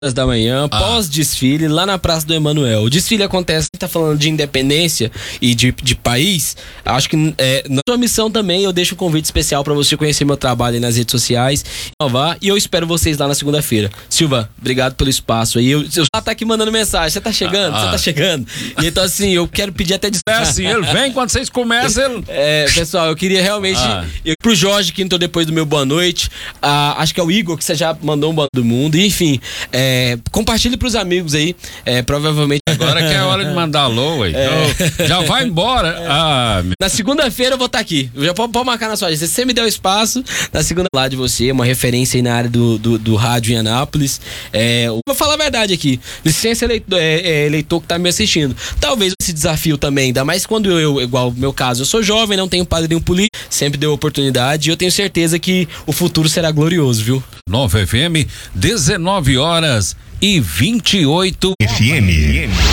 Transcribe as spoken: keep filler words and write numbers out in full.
da manhã, Ah. pós-desfile, lá na Praça do Emanuel. O desfile acontece, tá falando de independência e de, de país. Acho que é, na sua missão também eu deixo um convite especial pra você conhecer meu trabalho aí nas redes sociais. E eu espero vocês lá na segunda-feira. Silva, obrigado pelo espaço aí. Eu, eu tá aqui mandando mensagem. Você tá chegando? Você Ah. tá chegando? E então, assim, eu quero pedir até É desculpa. assim, ele vem quando vocês começam, ele... É, pessoal, eu queria realmente. Ah. Eu, pro Jorge, que entrou depois do meu boa noite. Ah, acho que é o Igor, que você já mandou um boa noite do mundo. E, enfim, é, compartilhe pros amigos aí. É, provavelmente. Agora que é hora de mandar alô, ué. Então, já vai embora. Ah, meu... Na segunda-feira eu vou estar aqui. Eu já pode, pode marcar na sua agenda. Se você me der o espaço, na segunda lá de você, uma referência aí na área do, do, do rádio em Anápolis. É, eu vou falar a verdade aqui. Licença eleitor, é, é, eleitor que tá me assistindo. Talvez esse desafio também, ainda mais quando eu, igual no meu caso, eu sou jovem, não tenho padrinho político, sempre deu oportunidade e eu tenho certeza que o futuro será glorioso, viu? Nova F M, dezenove horas e vinte e oito. F M.